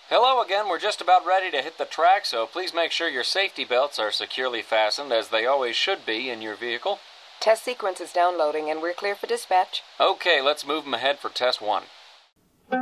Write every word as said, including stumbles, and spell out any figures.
Hello again. We're just about ready to hit the track, so please make sure your safety belts are securely fastened, as they always should be in your vehicle. Test sequence is downloading, and we're clear for dispatch. Okay, let's move them ahead for test one.